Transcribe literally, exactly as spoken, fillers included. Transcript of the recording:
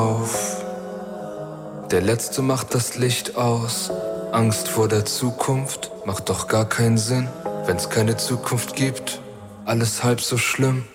auf. Der Letzte macht das Licht aus. Angst vor der Zukunft macht doch gar keinen Sinn. Wenn's keine Zukunft gibt, alles halb so schlimm.